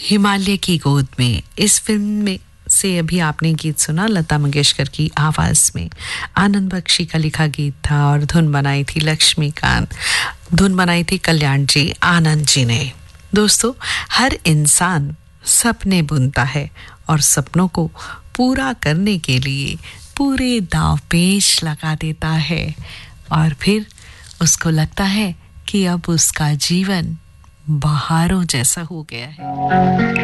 हिमालय की गोद में, इस फिल्म में से अभी आपने गीत सुना लता मंगेशकर की आवाज में। आनंद बख्शी का लिखा गीत था और धुन बनाई थी लक्ष्मीकांत, धुन बनाई थी कल्याण जी आनंद जी ने। दोस्तों, हर इंसान सपने बुनता है और सपनों को पूरा करने के लिए पूरे दांव पेच लगा देता है और फिर उसको लगता है कि अब उसका जीवन बहारों जैसा हो गया है।